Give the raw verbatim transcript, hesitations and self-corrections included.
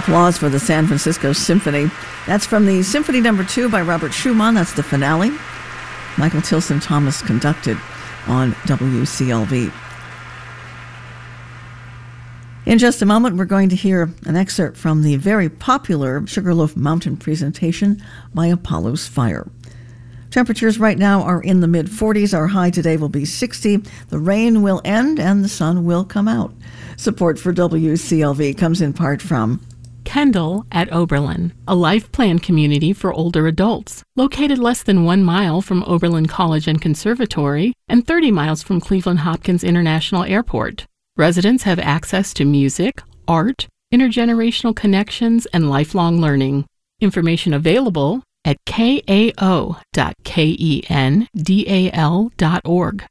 applause for the San Francisco Symphony. That's from the Symphony Number Two by Robert Schumann. That's the finale. Michael Tilson Thomas conducted on W C L V. In just a moment, we're going to hear an excerpt from the very popular Sugarloaf Mountain presentation by Apollo's Fire. Temperatures right now are in the mid forties. Our high today will be sixty. The rain will end and the sun will come out. Support for W C L V comes in part from Kendall at Oberlin, a life plan community for older adults, located less than one mile from Oberlin College and Conservatory and thirty miles from Cleveland Hopkins International Airport. Residents have access to music, art, intergenerational connections, and lifelong learning. Information available at k a o dot kendal dot org.